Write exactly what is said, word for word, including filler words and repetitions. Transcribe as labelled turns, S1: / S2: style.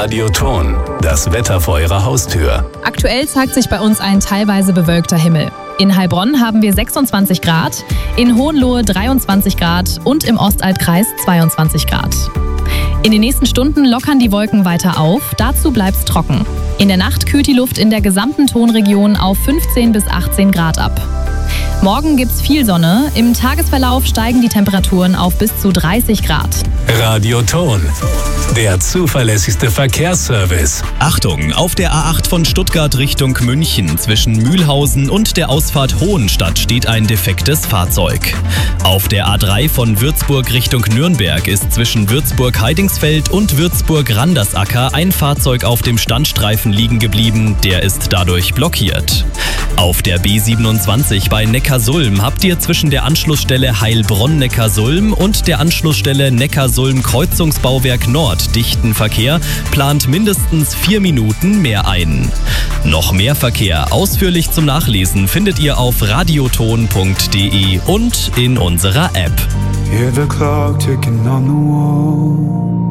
S1: Radioton, das Wetter vor Ihrer Haustür.
S2: Aktuell zeigt sich bei uns ein teilweise bewölkter Himmel. In Heilbronn haben wir sechsundzwanzig Grad, in Hohenlohe dreiundzwanzig Grad und im Ostalbkreis zweiundzwanzig Grad. In den nächsten Stunden lockern die Wolken weiter auf, dazu bleibt's trocken. In der Nacht kühlt die Luft in der gesamten Tonregion auf fünfzehn bis achtzehn Grad ab. Morgen gibt's viel Sonne, im Tagesverlauf steigen die Temperaturen auf bis zu dreißig Grad.
S1: Radioton, der zuverlässigste Verkehrsservice.
S3: Achtung, auf der A acht von Stuttgart Richtung München zwischen Mühlhausen und der Ausfahrt Hohenstadt steht ein defektes Fahrzeug. Auf der A drei von Würzburg Richtung Nürnberg ist zwischen Würzburg-Heidingsfeld und Würzburg-Randersacker ein Fahrzeug auf dem Standstreifen liegen geblieben, der ist dadurch blockiert. Auf der B siebenundzwanzig bei Neckarsulm habt ihr zwischen der Anschlussstelle Heilbronn-Neckarsulm und der Anschlussstelle Neckarsulm-Kreuzungsbauwerk Nord dichten Verkehr, plant mindestens vier Minuten mehr ein. Noch mehr Verkehr ausführlich zum Nachlesen findet ihr auf radioton punkt de und in unserer App.
S4: Hear the clock ticking on the wall.